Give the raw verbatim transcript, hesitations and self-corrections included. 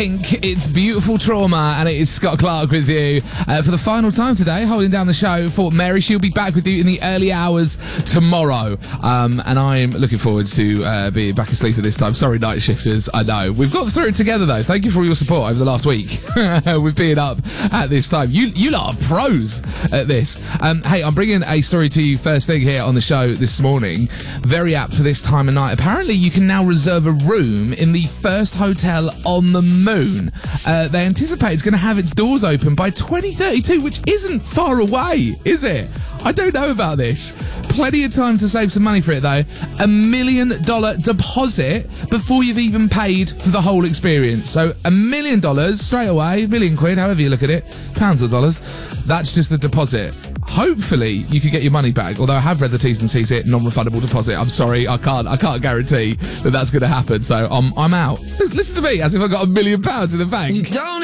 Pink. It's Beautiful Trauma, and it is Scott Clark with you uh, for the final time today, holding down the show for Mary. She'll be back with you in the early hours tomorrow, um, and I'm looking forward to uh, being back asleep at this time. Sorry, night shifters, I know. We've got through it together, though. Thank you for all your support over the last week with being up at this time. You you lot are pros at this. Um, hey, I'm bringing a story to you first thing here on the show this morning. Very apt for this time of night. Apparently, you can now reserve a room in the first hotel on the moon. Uh, they anticipate it's going to have its doors open by twenty thirty-two, which isn't far away, is it? I don't know about this. Plenty of time to save some money for it, though. A million dollar deposit before you've even paid for the whole experience. So a million dollars straight away, a million quid, however you look at it, pounds or dollars. That's just the deposit. Hopefully you could get your money back. Although I have read the T's and C's here, non-refundable deposit. I'm sorry, I can't, I can't guarantee that that's going to happen. So I'm, I'm out. Listen to me as if I got a million pounds in the bank. Don't